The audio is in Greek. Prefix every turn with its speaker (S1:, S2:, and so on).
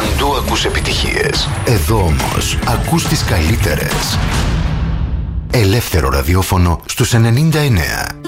S1: Παντού ακούς επιτυχίες. Εδώ όμως ακούς τις καλύτερες. Ελεύθερο ραδιόφωνο στους 99.